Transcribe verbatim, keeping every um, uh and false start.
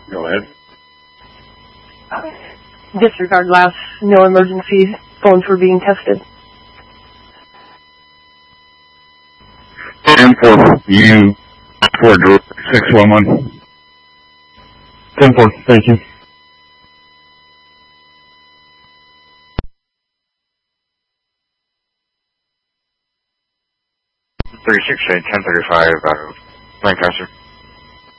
Go ahead. Disregard last. No emergencies. Phones were being tested. ten four, you for six one one. ten four, thank you. thirty-six, ten thirty-five, uh, Lancaster.